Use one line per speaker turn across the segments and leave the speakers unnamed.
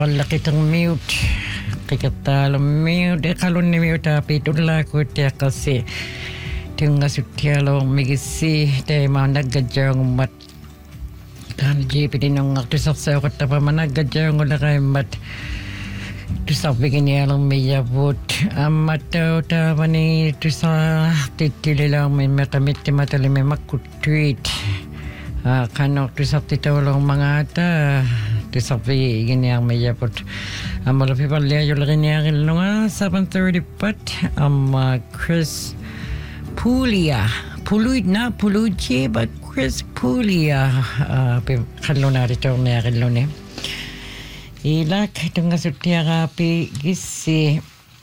Wala kitang mute. Kikatalo mute. Kalon ni mute tapi itulah ko tiya kasi tinga sutialo migisi tay managajang mat kan jeep dinong aktisak sa ko tapa managajang wala kay mat tu sa begini alang meyabot amat ta mani tu sa titililang may matamit matali may makutweet kanok tu sa titawlang mga ata Tisapi gini ang mayapot. Malapi pala yung laki niya kilunga 7:30 pat. Chris Pulia. Puluid siya ba Chris Pulia. Kaluna rito niya kilunga. Ilak itong kasutya kapi gisi.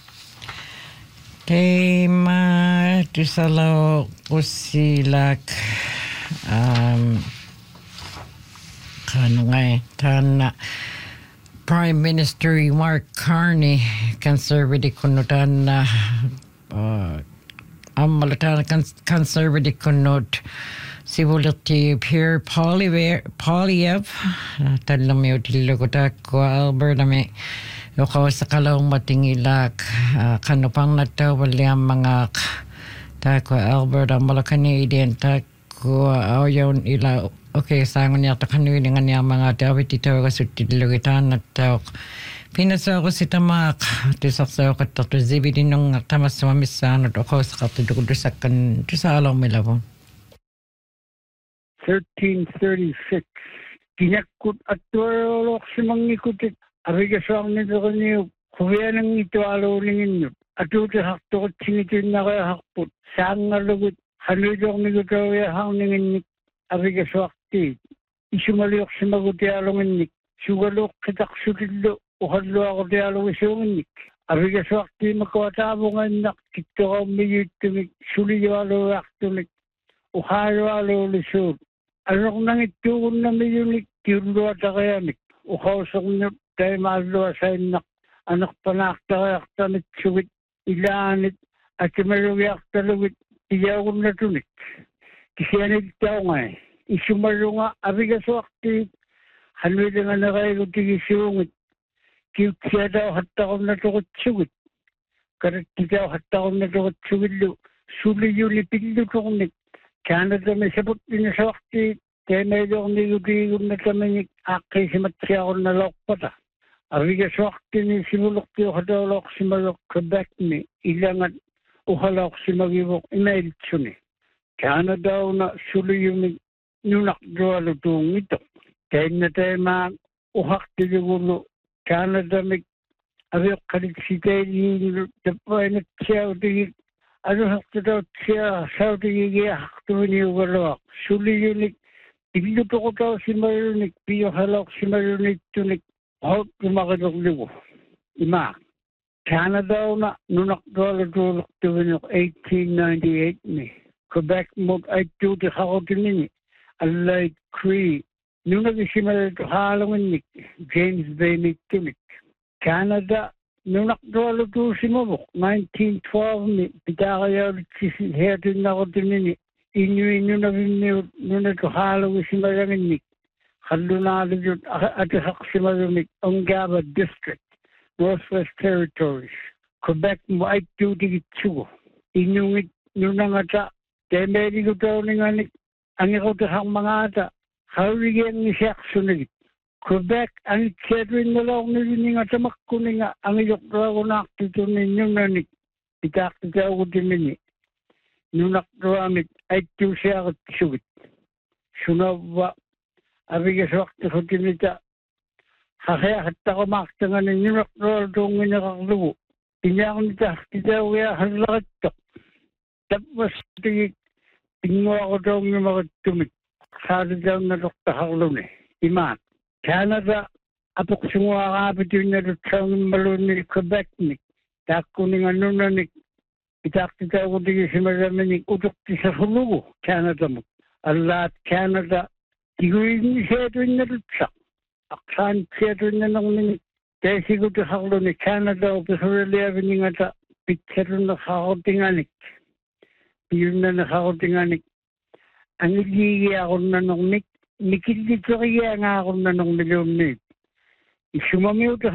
Tema tusalaw kusilak. Tan Prime Minister Mark Carney conservative kunutan na malatan conservative kunut civility Pierre Poilievre talang may utilog ko Albert nami yukaw sa kalawang matingilak kanupang nataw walang mga tako Albert ang malakani identako ayaw ila. Okay, sangon niya takanui dengan niya mga David ito kasutilugitan at pinasa ko si tamak tisak sa ko to zibi din ng tamas mamisan at ako sa katudukudusakan sa alam milabon.
1336 kinakut at tuwalok si mangikutit abigasang nito kanyo kuya nang ito alulingin nyo at ito hakto at sinitin na kaya hakput saan nga lugut hanudok ni kutawaya hangningin abigaswakti isumaliyok si magutialonginnik sugalok kitak sutidlo uhadlo ako tialongisunginnik abigaswakti makawatabongan nak kito ka umiyutumik suliwalo aktumik uhayo alo lisod anok nang itukon na miyunik tiulo at akayanik uhausok nyo tayo maalo asayin nak anak panakta kayaktanit suwit ilaanit at kimalugyak talugit tiyawon na tunik Kisiyanid tao nga isumalo nga abigaswakti hanwili nga nakayo tigisungit kiyutsya daw hatakon na tukot sugit karati daw hatakon na tukot sugit lo suli yuli pildo tuknik Canada may sabot din sa wakti kaya medyo kong nigutigong na kami akay si matsya ko na lokpata abigaswakti ni simulok tiyo kadawlok si malok Quebec ni ilangan uhalok si magibok inailitso ni Canada na suli yung nunak doa lutong ito. Kaya na tayo uhak tigulo Canada may abiyok kaliksitay yung tapay na siya utigit. Ano hakto daw siya sa utigit hakto niyo walawak. Suli yung tigluto ko daw si Marunik. Piyo halak si Marunik tunik. Hawak kumakadokligo. Ima. Canada na nunak doa lutong 1898 ni. Quebec mo ay tuti hakotin alay Cree nung nagisimal ito halongin ni James Bay Nick Canada nung nakdolo to si Mabok 1912 ni pitakayaw si Hertin na kotin ni inyo nung ito halongin si Maramik halunalo yun at si Maramik Ongaba District Northwest Territories Quebec mo ay tuti kitsugo inyong nung nangata kaya medyo ko daw nga ang ikaw tahang mga ata, hawigyan ni siya sunagit. Quebec, ang iksedwin na lang nilinig at samak ko nga, ang iyok daw ko nakito ninyong nanik. Itakita ko din nini. Nung nakdawamit, ay tiyo siya ako sugit. Sunawa, abigas wakti ko tinita. Kakaya hata ko makita nga ninyo nakdawal doon nga nakaklubo. Tinya ko nita, kita kaya halakat to. Tapos tingin ako daw ng mga tumik. Sali daw na dokta haklon Iman. Canada, apok sumua kapit yun na doktang malun ni Quebec ni. Tako ni ano na ni. Itakita ko din si marami ni utok ti sa hulugo. Canada mo. Alat Canada. Tiguin ni siya doon na dokta. Aksan siya doon na nang ni. Kaya sigo ti haklon ni Canada o pisurali ni nga ta. Picture na kakotinganik. Yun na nakakuntinganik. Ang iligi ako na nung nikit dito kaya nga ako na nung nilumnik. Isumamiw